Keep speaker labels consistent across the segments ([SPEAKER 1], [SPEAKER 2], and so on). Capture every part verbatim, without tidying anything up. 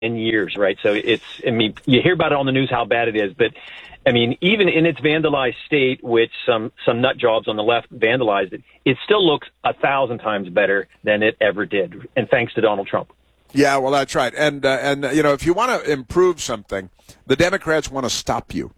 [SPEAKER 1] years, right? So it's, I mean, you hear about it on the news how bad it is, but I mean, even in its vandalized state, which some, some nut jobs on the left vandalized it, it still looks a thousand times better than it ever did. And thanks to Donald Trump.
[SPEAKER 2] Yeah, well, that's right. And, uh, and you know, if you want to improve something, the Democrats want to stop you.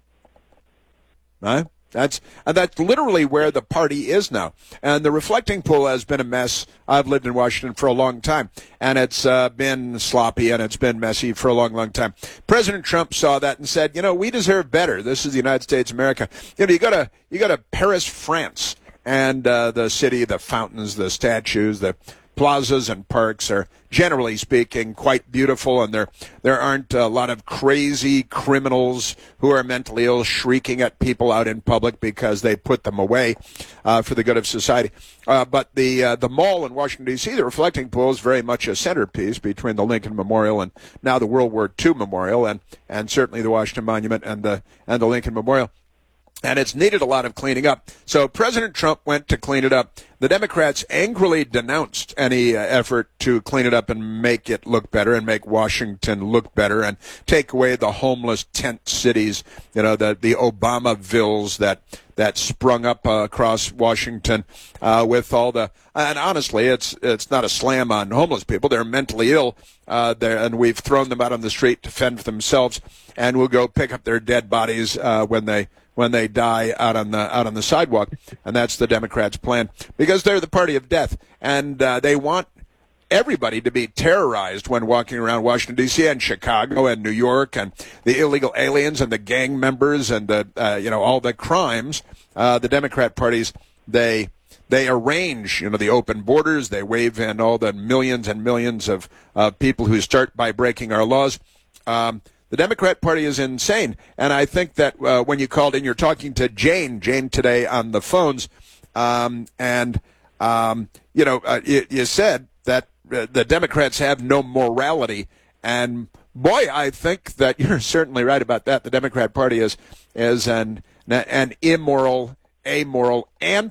[SPEAKER 2] Right? That's and that's literally where the party is now. And the reflecting pool has been a mess. I've lived in Washington for a long time, and it's uh, been sloppy and it's been messy for a long, long time. President Trump saw that and said, you know, we deserve better. This is the United States of America. You know, you go to, you go to Paris, France, and uh, the city, the fountains, the statues, the plazas and parks are, generally speaking, quite beautiful, and there there aren't a lot of crazy criminals who are mentally ill shrieking at people out in public because they put them away uh, for the good of society. Uh, but the uh, the mall in Washington, D C, the reflecting pool, is very much a centerpiece between the Lincoln Memorial and now the World War Two Memorial, and, and certainly the Washington Monument and the and the Lincoln Memorial. And it's needed a lot of cleaning up. So President Trump went to clean it up. The Democrats angrily denounced any uh, effort to clean it up and make it look better and make Washington look better and take away the homeless tent cities, you know, the, the Obamavilles that that sprung up uh, across Washington uh, with all the, and honestly, it's it's not a slam on homeless people. They're mentally ill, uh, they're, and we've thrown them out on the street to fend for themselves, and we'll go pick up their dead bodies uh, when they when they die out on the out on the sidewalk. And that's the Democrats' plan, because they're the party of death, and uh, they want everybody to be terrorized when walking around Washington, D C and Chicago and New York, and the illegal aliens and the gang members and the uh, you know all the crimes. Uh, the Democrat parties, they they arrange you know the open borders. They wave in all the millions and millions of uh, people who start by breaking our laws. Um, The Democrat Party is insane, and I think that uh, when you called in, you're talking to Jane, Jane today on the phones, um, and um, you know, uh, you, you said that uh, the Democrats have no morality, and boy, I think that you're certainly right about that. The Democrat Party is is an an immoral, amoral,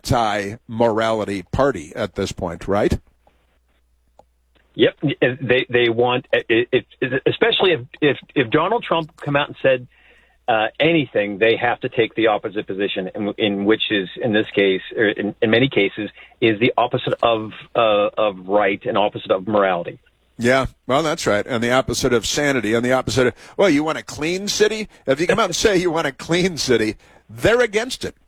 [SPEAKER 2] anti-morality party at this point, right?
[SPEAKER 1] Yep, they they want, it, it, especially if, if if Donald Trump come out and said uh, anything, they have to take the opposite position, in, in which is in this case, or in, in many cases, is the opposite of uh, of right and opposite of morality.
[SPEAKER 2] Yeah, well, that's right, and the opposite of sanity, and the opposite of, well, you want a clean city? If you come out and say you want a clean city, they're against it.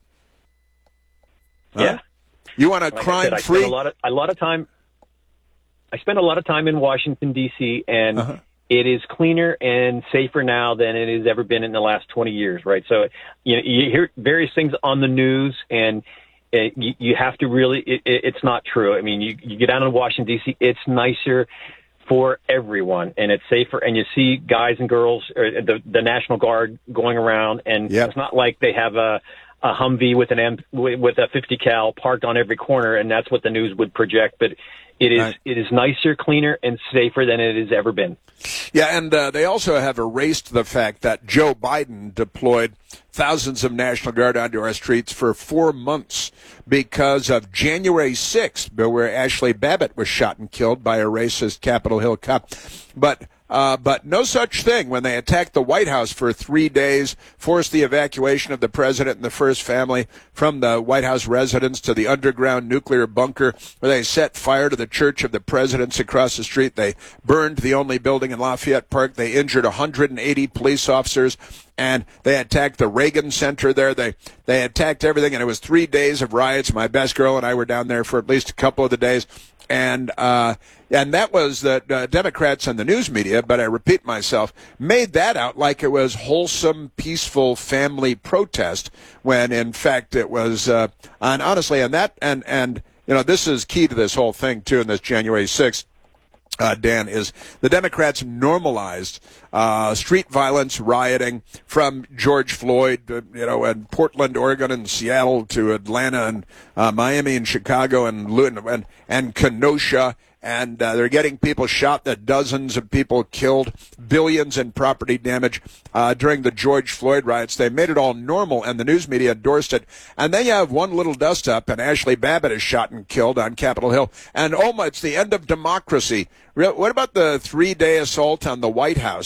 [SPEAKER 2] Huh?
[SPEAKER 1] Yeah,
[SPEAKER 2] you want a
[SPEAKER 1] like
[SPEAKER 2] crime-free.
[SPEAKER 1] A lot of a lot of time. I spent a lot of time in Washington, D C, and uh-huh. it is cleaner and safer now than it has ever been in the last twenty years, right? So you know, you hear various things on the news, and uh, you, you have to really, it, it, it's not true. I mean, you, you get down in Washington, D C, it's nicer for everyone, and it's safer, and you see guys and girls, or the, the National Guard going around, and yep. It's not like they have a, a Humvee with an M, with a fifty cal parked on every corner, and that's what the news would project, but It is right. It is nicer, cleaner, and safer than it has ever been.
[SPEAKER 2] Yeah, and uh, they also have erased the fact that Joe Biden deployed thousands of National Guard onto our streets for four months because of January sixth, where Ashley Babbitt was shot and killed by a racist Capitol Hill cop. But Uh, but no such thing when they attacked the White House for three days, forced the evacuation of the president and the first family from the White House residence to the underground nuclear bunker, where they set fire to the Church of the Presidents across the street. They burned the only building in Lafayette Park. They injured one hundred eighty police officers, and they attacked the Reagan Center there. They they attacked everything, and it was three days of riots. My best girl and I were down there for at least a couple of the days. And uh, and that was the uh, Democrats and the news media, but I repeat myself, made that out like it was wholesome, peaceful family protest, when in fact it was, uh, and honestly, and that, and, and you know, this is key to this whole thing, too, in this January sixth. Uh, Dan, is the Democrats normalized uh, street violence, rioting from George Floyd, uh, you know, and Portland, Oregon, and Seattle to Atlanta and uh, Miami and Chicago and and and Kenosha and uh, they're getting people shot, the dozens of people killed, billions in property damage uh, during the George Floyd riots. They made it all normal, and the news media endorsed it. And then you have one little dust-up, and Ashley Babbitt is shot and killed on Capitol Hill. And, oh my, it's the end of democracy. What about the three-day assault on the White House?